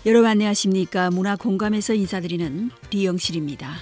여러분 안녕하십니까? 문화공감에서 인사드리는 리영실입니다.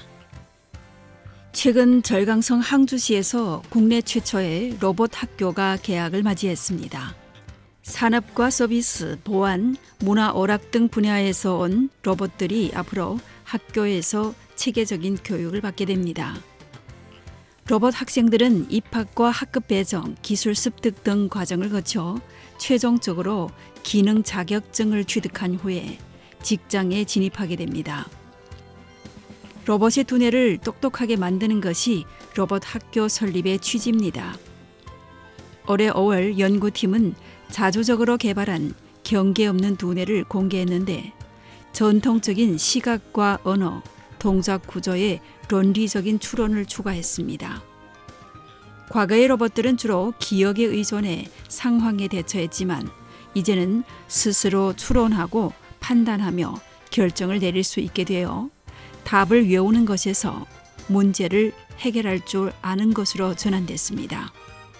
최근 절강성 항주시에서 국내 최초의 로봇 학교가 개학을 맞이했습니다. 산업과 서비스, 보안, 문화 오락 등 분야에서 온 로봇들이 앞으로 학교에서 체계적인 교육을 받게 됩니다. 로봇 학생들은 입학과 학급 배정, 기술 습득 등 과정을 거쳐 최종적으로 기능 자격증을 취득한 후에 직장에 진입하게 됩니다. 로봇의 두뇌를 똑똑하게 만드는 것이 로봇 학교 설립의 취지입니다. 올해 5월 연구팀은 자주적으로 개발한 경계 없는 두뇌를 공개했는데 전통적인 시각과 언어, 동작 구조의論理적인 추론을 추가했습니다. 과거의 로봇들은 주로 기억에 의존해 상황에 대처했지만 이제는 스스로 추론하고 판단하며 결정을 내릴 수 있게 되어 답을 외우는 것에서 문제를 해결할 줄 아는 것으로 전환됐습니다.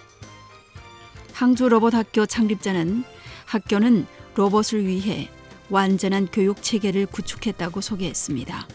항주 로봇 학교 창립자는 학교는 로봇을 위해 완전한 교육 체계를 구축했다고 소개했습니다.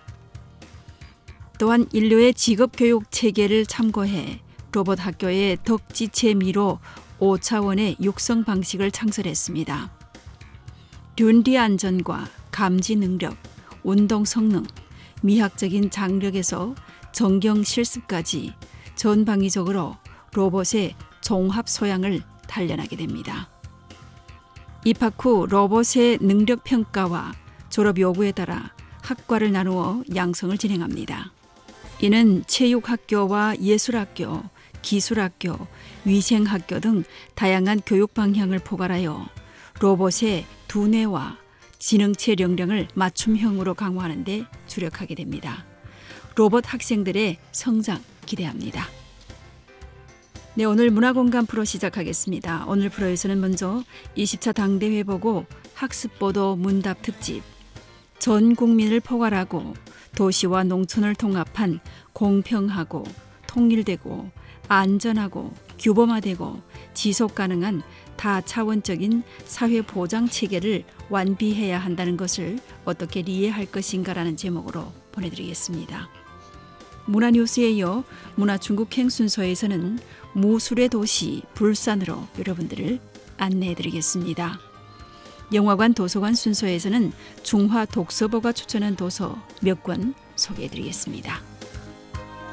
또한 인류의 직업 교육 체계를 참고해 로봇 학교의 덕지체미로 5차원의 육성 방식을 창설했습니다. 륜리 안전과 감지 능력, 운동 성능, 미학적인 장력에서 정경 실습까지 전방위적으로 로봇의 종합 소양을 단련하게 됩니다. 입학 후 로봇의 능력 평가와 졸업 요구에 따라 학과를 나누어 양성을 진행합니다. 이는 체육학교와 예술학교, 기술학교, 위생학교 등 다양한 교육 방향을 포괄하여 로봇의 두뇌와 지능체 역량을 맞춤형으로 강화하는 데 주력하게 됩니다. 로봇 학생들의 성장 기대합니다. 네, 오늘 문화공감 프로 시작하겠습니다. 오늘 프로에서는 먼저 20차 당대회 보고 학습보도 문답 특집, 전 국민을 포괄하고 도시와 농촌을 통합한 공평하고 통일되고 안전하고 규범화되고 지속가능한 다차원적인 사회보장 체계를 완비해야 한다는 것을 어떻게 이해할 것인가라는 제목으로 보내드리겠습니다. 문화뉴스에 이어 문화중국행 순서에서는 무술의 도시 불산으로 여러분들을 안내해드리겠습니다. 영화관 도서관 순서에서는 중화 독서보가 추천한 도서 몇 권 소개해드리겠습니다.